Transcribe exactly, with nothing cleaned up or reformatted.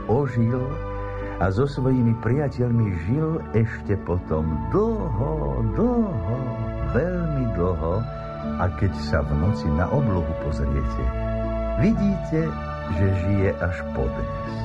ožil a so svojimi priateľmi žil ešte potom dlho, dlho, veľmi dlho. A keď sa v noci na oblohu pozriete, vidíte, že žije až podnes.